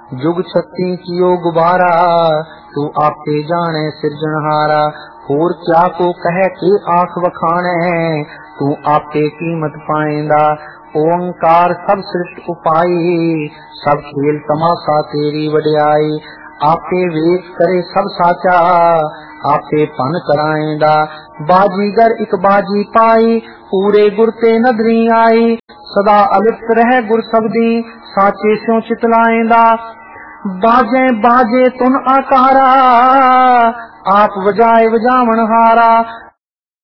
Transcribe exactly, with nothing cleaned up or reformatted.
जुग छत्ती कियो गुबारा, तू आपे जाने सिरजनहारा। होर क्या को कह के आंख वखाणे, तू आपे कीमत पाएंदा। ओंकार सब सृष्टि उपाई, सब खेल तमाशा तेरी वड्याई। आपे वेद करे सब साचा, आपे पन कराएंदा। बाजीगर एक बाजी पाई, पूरे गुर ते नदरी आई। सदा अलिप्त रह गुर सबदी, साचे स्यों चितलाएंदा। बाजे बाजे तुन आकारा, आप वजाए वजावन हारा।